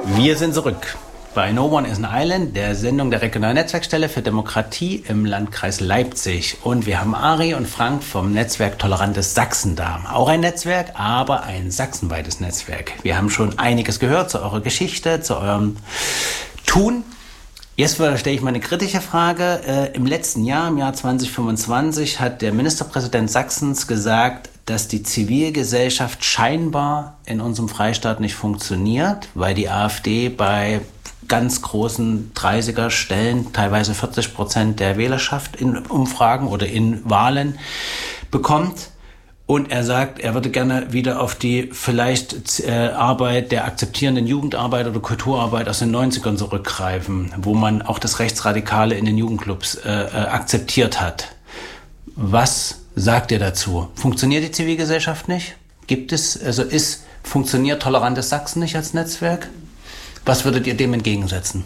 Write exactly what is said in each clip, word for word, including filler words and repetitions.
Wir sind zurück bei No One is an Island, der Sendung der regionalen Netzwerkstelle für Demokratie im Landkreis Leipzig. Und wir haben Ari und Frank vom Netzwerk Tolerantes Sachsen da. Auch ein Netzwerk, aber ein sachsenweites Netzwerk. Wir haben schon einiges gehört zu eurer Geschichte, zu eurem Tun. Jetzt stelle ich mal eine kritische Frage. Äh, Im letzten Jahr, im Jahr zwanzig fünfundzwanzig, hat der Ministerpräsident Sachsens gesagt, dass die Zivilgesellschaft scheinbar in unserem Freistaat nicht funktioniert, weil die AfD bei ganz großen dreißiger Stellen teilweise vierzig Prozent der Wählerschaft in Umfragen oder in Wahlen bekommt. Und er sagt, er würde gerne wieder auf die vielleicht äh, Arbeit der akzeptierenden Jugendarbeit oder Kulturarbeit aus den neunzigern zurückgreifen, wo man auch das Rechtsradikale in den Jugendclubs äh, äh, akzeptiert hat. Was sagt ihr dazu? Funktioniert die Zivilgesellschaft nicht? Gibt es, also ist, funktioniert Tolerantes Sachsen nicht als Netzwerk? Was würdet ihr dem entgegensetzen?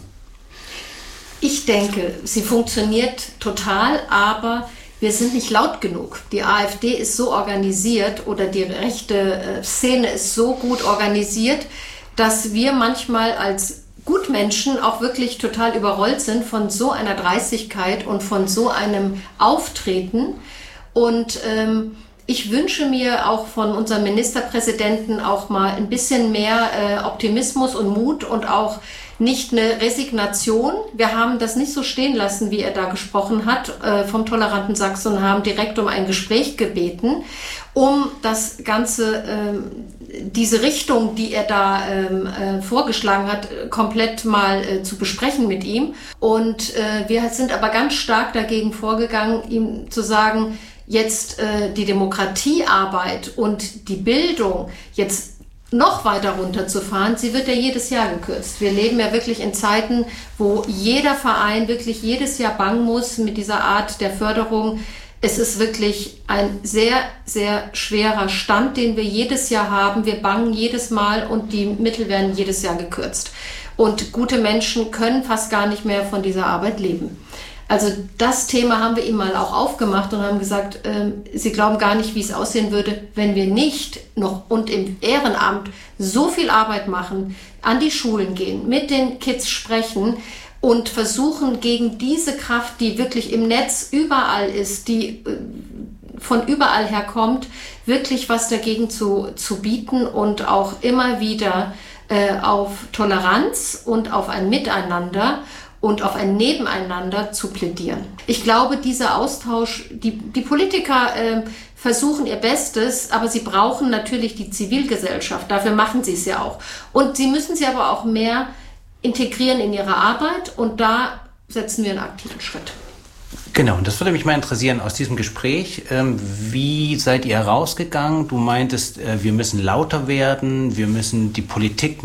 Ich denke, sie funktioniert total, aber wir sind nicht laut genug. Die AfD ist so organisiert oder die rechte Szene ist so gut organisiert, dass wir manchmal als Gutmenschen auch wirklich total überrollt sind von so einer Dreistigkeit und von so einem Auftreten. Und ähm, ich wünsche mir auch von unserem Ministerpräsidenten auch mal ein bisschen mehr äh, Optimismus und Mut und auch nicht eine Resignation. Wir haben das nicht so stehen lassen, wie er da gesprochen hat, äh, vom toleranten Sachsen, und haben direkt um ein Gespräch gebeten, um das Ganze, ähm, diese Richtung, die er da ähm, äh, vorgeschlagen hat, komplett mal äh, zu besprechen mit ihm. Und äh, wir sind aber ganz stark dagegen vorgegangen, ihm zu sagen, jetzt äh, die Demokratiearbeit und die Bildung jetzt noch weiter runterzufahren, sie wird ja jedes Jahr gekürzt. Wir leben ja wirklich in Zeiten, wo jeder Verein wirklich jedes Jahr bangen muss mit dieser Art der Förderung. Es ist wirklich ein sehr, sehr schwerer Stand, den wir jedes Jahr haben. Wir bangen jedes Mal und die Mittel werden jedes Jahr gekürzt. Und gute Menschen können fast gar nicht mehr von dieser Arbeit leben. Also das Thema haben wir ihm mal auch aufgemacht und haben gesagt, ähm, Sie glauben gar nicht, wie es aussehen würde, wenn wir nicht noch und im Ehrenamt so viel Arbeit machen, an die Schulen gehen, mit den Kids sprechen und versuchen, gegen diese Kraft, die wirklich im Netz überall ist, die äh, von überall her kommt, wirklich was dagegen zu, zu bieten und auch immer wieder äh, auf Toleranz und auf ein Miteinander und auf ein Nebeneinander zu plädieren. Ich glaube, dieser Austausch, die, die Politiker äh, versuchen ihr Bestes, aber sie brauchen natürlich die Zivilgesellschaft. Dafür machen sie es ja auch. Und sie müssen sie aber auch mehr integrieren in ihre Arbeit und da setzen wir einen aktiven Schritt. Genau, und das würde mich mal interessieren aus diesem Gespräch. Ähm, wie seid ihr rausgegangen? Du meintest, äh, wir müssen lauter werden, wir müssen die Politik